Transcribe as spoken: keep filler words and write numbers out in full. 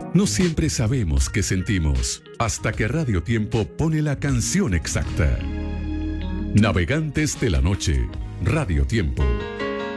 No siempre sabemos qué sentimos, hasta que Radio Tiempo pone la canción exacta. Navegantes de la Noche, Radio Tiempo.